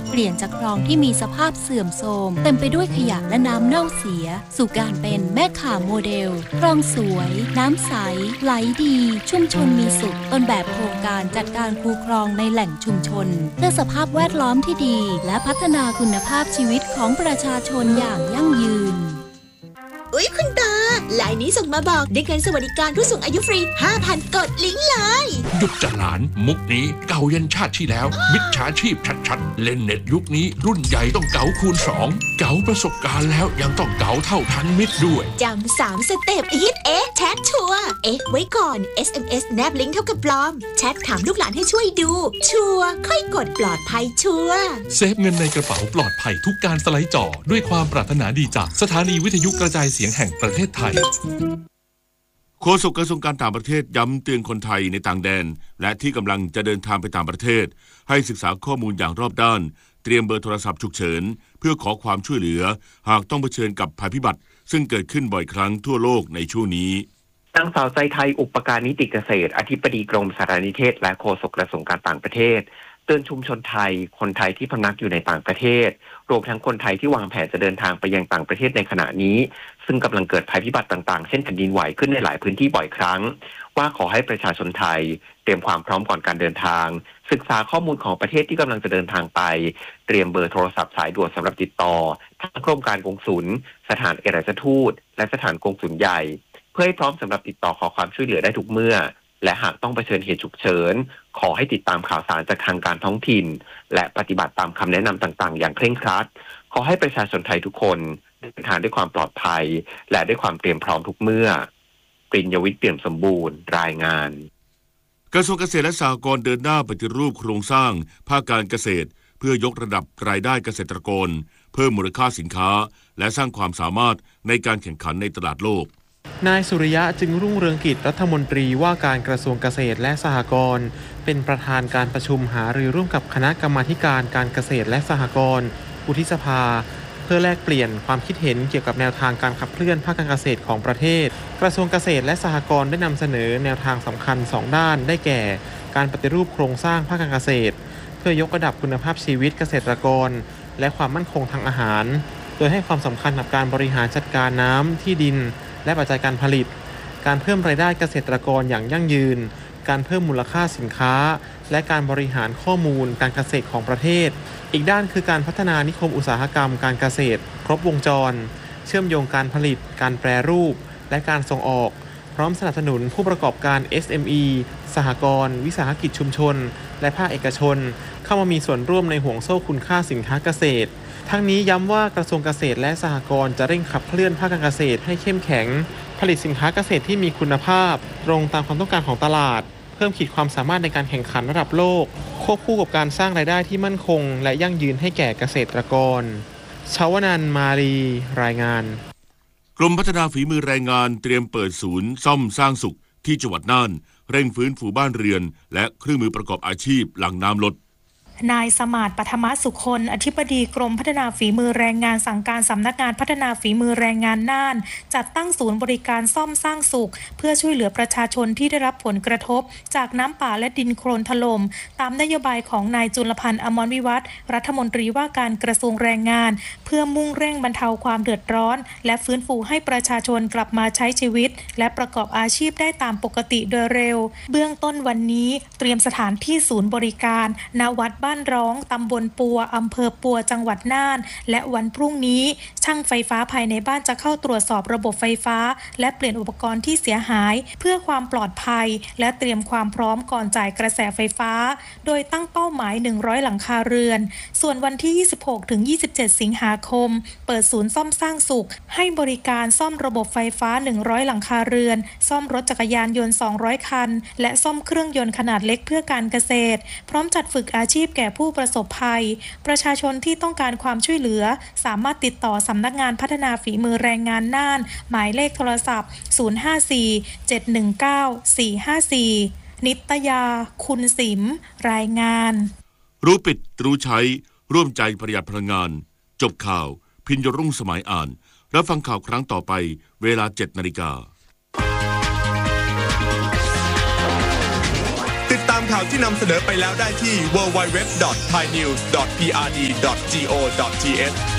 เปลี่ยนจากคลองที่มีสภาพเสื่อมโทรมเต็มไปด้วยขยะและน้ำเน่าเสียสู่การเป็นแม่ข่าโมเดลคลองสวยน้ำใสไหลดีชุมชนมีสุขต้นแบบโครงการจัดการคูคลองในแหล่งชุมชนเพื่อสภาพแวดล้อมที่ดีและพัฒนาคุณภาพชีวิตของประชาชนอย่างยั่งยืนอุ๊ยคุณตาลายนี้ส่งมาบอกได้เงินสวัสดิการผู้สูงอายุฟรี 5,000 กดลิงก์เลยหยุดจะหลานมุกนี้เก่ายันชาติที่แล้วมิจฉาชีพชัดๆเล่นเน็ตยุคนี้รุ่นใหญ่ต้องเก๋าคูณ2เก๋าประสบการณ์แล้วยังต้องเก๋าเท่าทันมิตรด้วยจำ3 สเต็ปฮิตแชทชัวร์ไว้ก่อน SMS แนบลิงก์เท่ากับปลอมแชทถามลูกหลานให้ช่วยดูชัวร์ค่อยกดปลอดภัยชัวร์เซฟเงินในกระเป๋าปลอดภัยทุกการสไลด์จอด้วยความปรารถนาดีจากสถานีวิทยุกระจายเสียงแห่งประเทศไทยโฆษกกระทรวงการต่างประเทศย้ำเตือนคนไทยในต่างแดนและที่กำลังจะเดินทางไปต่างประเทศให้ศึกษาข้อมูลอย่างรอบด้านเตรียมเบอร์โทรศัพท์ฉุกเฉินเพื่อขอความช่วยเหลือหากต้องเผชิญกับภัยพิบัติซึ่งเกิดขึ้นบ่อยครั้งทั่วโลกในช่วงนี้นางสาวใจไทยอุปการนิติเกษตรอธิบดีกรมสารนิเทศและโฆษกกระทรวงการต่างประเทศเตือนชุมชนไทยคนไทยที่พำนักอยู่ในต่างประเทศรวมทั้งคนไทยที่วางแผนจะเดินทางไปยังต่างประเทศในขณะนี้ซึ่งกำลังเกิดภัยพิบัติต่างๆเช่นแผ่นดินไหวขึ้นในหลายพื้นที่บ่อยครั้งว่าขอให้ประชาชนไทยเตรียมความพร้อมก่อนการเดินทางศึกษาข้อมูลของประเทศที่กำลังจะเดินทางไปเตรียมเบอร์โทรศัพท์สายด่วนสำหรับติดต่อทั้งกรมการกงสุลสถานเอกอัครราชทูตและสถานกงสุลใหญ่เพื่อให้พร้อมสำหรับติดต่อขอความช่วยเหลือได้ทุกเมื่อและหากต้องเผชิญเหตุฉุกเฉินขอให้ติดตามข่าวสารจากทางการท้องถิ่นและปฏิบัติตามคำแนะนำต่างๆอย่างเคร่งครัดขอให้ประชาชนไทยทุกคนเดินทางด้วยความปลอดภัยและด้วยความเตรียมพร้อมทุกเมื่อปริญญวิทย์เปี่ยมสมบูรณ์รายงานกระทรวงเกษตรและสหกรณ์เดินหน้าปฏิรูปโครงสร้างภาคการเกษตรเพื่อยกระดับรายได้เกษตรกรเพิ่มมูลค่าสินค้าและสร้างความสามารถในการแข่งขันในตลาดโลกนายสุริยะจึงรุ่งเรืองกิจรัฐมนตรีว่าการกระทรวงเกษตรและสหกรณ์เป็นประธานการประชุมหารือร่วมกับคณะกรรมาธิการการเกษตรและสหกรณ์วุฒิสภาเพื่อแลกเปลี่ยนความคิดเห็นเกี่ยวกับแนวทางการขับเคลื่อนภาคการเกษตรของประเทศกระทรวงเกษตรและสหกรณ์ได้นำเสนอแนวทางสำคัญ2ด้านได้แก่การปฏิรูปโครงสร้างภาคการเกษตรเพื่อยกระดับคุณภาพชีวิตเกษตรกรและความมั่นคงทางอาหารโดยให้ความสำคัญกับการบริหารจัดการน้ำที่ดินและปัจจัยการผลิตการเพิ่มรายได้เกษตรกรอย่างยั่งยืนการเพิ่มมูลค่าสินค้าและการบริหารข้อมูลการเกษตรของประเทศอีกด้านคือการพัฒนานิคมอุตสาหกรรมการเกษตรครบวงจรเชื่อมโยงการผลิตการแปรรูปและการส่งออกพร้อมสนับสนุนผู้ประกอบการ SME สหกรณ์วิสาหกิจชุมชนและภาคเอกชนเข้ามามีส่วนร่วมในห่วงโซ่คุณค่าสินค้าเกษตรทั้งนี้ย้ำว่ากระทรวงเกษตรและสหกรณ์จะเร่งขับเคลื่อนภาคการเกษตรให้เข้มแข็งผลิตสินค้าเกษตรที่มีคุณภาพตรงตามความต้องการของตลาดเพิ่มขีดความสามารถในการแข่งขันระดับโลกควบคู่กับการสร้างรายได้ที่มั่นคงและยั่งยืนให้แก่เกษตรกรชวนันท์มาลีรายงานกรมพัฒนาฝีมือแรงงานเตรียมเปิดศูนย์ซ่อมสร้างสุขที่จังหวัดน่านเร่งฟื้นฟูบ้านเรือนและเครื่องมือประกอบอาชีพหลังน้ำลดนายสมาร์ทปฐมสุคนอธิบดีกรมพัฒนาฝีมือแรงงานสั่งการสำนักงานพัฒนาฝีมือแรงงานน่านจัดตั้งศูนย์บริการซ่อมสร้างสุขเพื่อช่วยเหลือประชาชนที่ได้รับผลกระทบจากน้ำป่าและดินโคลนถล่มตามนโยบายของนายจุลพันธ์อมรวิวัฒน์รัฐมนตรีว่าการกระทรวงแรงงานเพื่อมุ่งเร่งบรรเทาความเดือดร้อนและฟื้นฟูให้ประชาชนกลับมาใช้ชีวิตและประกอบอาชีพได้ตามปกติโดยเร็วเบื้องต้นวันนี้เตรียมสถานที่ศูนย์บริการณวัดบ้านร้องตำบลปัวอำเภอปัวจังหวัดน่านและวันพรุ่งนี้ช่างไฟฟ้าภายในบ้านจะเข้าตรวจสอบระบบไฟฟ้าและเปลี่ยนอุปกรณ์ที่เสียหายเพื่อความปลอดภัยและเตรียมความพร้อมก่อนจ่ายกระแสไฟฟ้าโดยตั้งเป้าหมาย100หลังคาเรือนส่วนวันที่26ถึง27สิงหาคมเปิดศูนย์ซ่อมสร้างสุขให้บริการซ่อมระบบไฟฟ้า100หลังคาเรือนซ่อมรถจักรยานยนต์200คันและซ่อมเครื่องยนต์ขนาดเล็กเพื่อการเกษตรพร้อมจัดฝึกอาชีพแก่ผู้ประสบภัยประชาชนที่ต้องการความช่วยเหลือสามารถติดต่อสำนักงานพัฒนาฝีมือแรงงานน่านหมายเลขโทรศัพท์054-719-454นิตยาคุณสิมรายงานรู้ปิดรู้ใช้ร่วมใจประหยัดพลังงานจบข่าวพิญญรุ่งสมัยอ่านรับฟังข่าวครั้งต่อไปเวลา 7:00 น. ติดตามข่าวที่นำเสนอไปแล้วได้ที่ www.thainews.prd.go.th